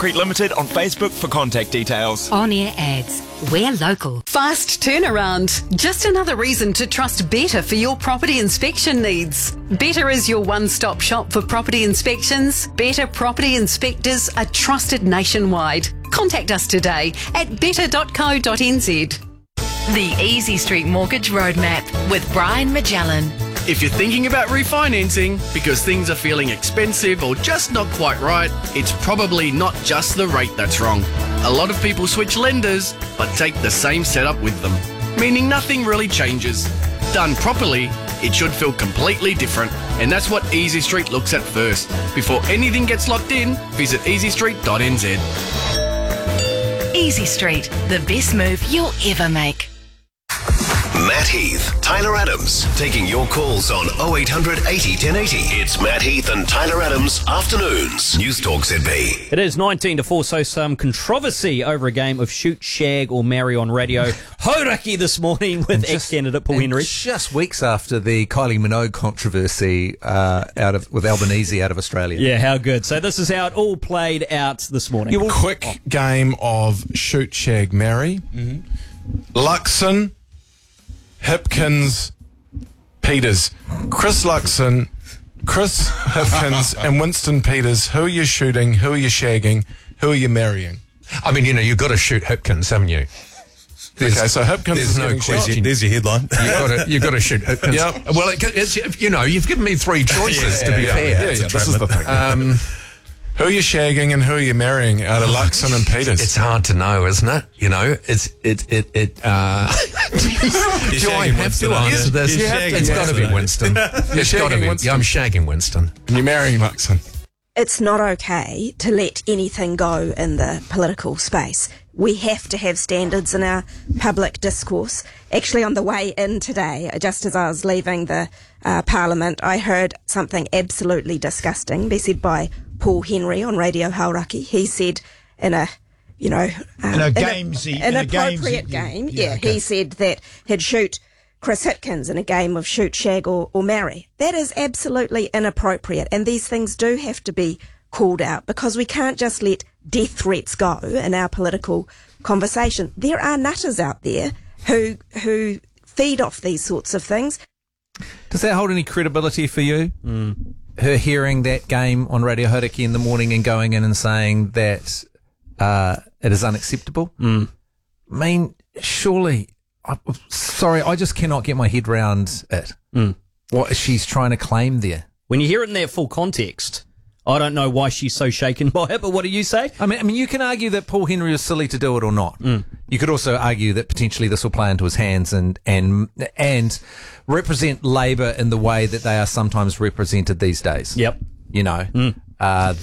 Concrete Limited on Facebook for contact details. On-air ads. We're local. Fast turnaround. Just another reason to trust Better for your property inspection needs. Better is your one-stop shop for property inspections. Better Property Inspectors are trusted nationwide. Contact us today at better.co.nz. The Easy Street Mortgage Roadmap with Brian Magellan. If you're thinking about refinancing because things are feeling expensive or just not quite right, it's probably not just the rate that's wrong. A lot of people switch lenders but take the same setup with them, meaning nothing really changes. Done properly, it should feel completely different, and that's what Easy Street looks at first. Before anything gets locked in, visit easystreet.nz. Easy Street, the best move you'll ever make. Matt Heath, Tyler Adams, taking your calls on 0800 80 1080. It's Matt Heath and Tyler Adams Afternoons. News Talk ZB. It is 19 to 4, so some controversy over a game of Shoot, Shag or Marry on radio. Hauraki this morning with ex-candidate Paul Henry. Just weeks after the Kylie Minogue controversy with Albanese out of Australia. Yeah, how good. So this is how it all played out this morning. Quick game of Shoot, Shag, Marry. Luxon, Hipkins, Peters. Chris Luxon, Chris Hipkins and Winston Peters. Who are you shooting? Who are you shagging? Who are you marrying? I mean, you've got to shoot Hipkins, haven't you? Okay, so Hipkins is no question. There's your headline. You've got to shoot Hipkins. Yep. Well, it's, you've given me three choices, to be fair. Yeah, this is the thing. Who are you shagging and who are you marrying out of Luxon and Peters? It's hard to know, isn't it? Do I have to answer this? It's got to be Winston. It's got to be. Winston. Yeah, I'm shagging Winston. And you're marrying Luxon. It's not okay to let anything go in the political space. We have to have standards in our public discourse. Actually, on the way in today, just as I was leaving the Parliament, I heard something absolutely disgusting be said by Paul Henry on Radio Hauraki. He said in an appropriate game, he said that he'd shoot Chris Hipkins in a game of Shoot, Shag or Marry. That is absolutely inappropriate, and these things do have to be called out because we can't just let death threats go in our political conversation. There are nutters out there who feed off these sorts of things. Does that hold any credibility for you? Her hearing that game on Radio Hauraki in the morning and going in and saying that it is unacceptable? I mean, surely, I just cannot get my head round it. What she's trying to claim there. When you hear it in that full context, I don't know why she's so shaken by it, but what do you say? I mean, you can argue that Paul Henry was silly to do it or not. You could also argue that potentially this will play into his hands and represent Labour in the way that they are sometimes represented these days. Yep.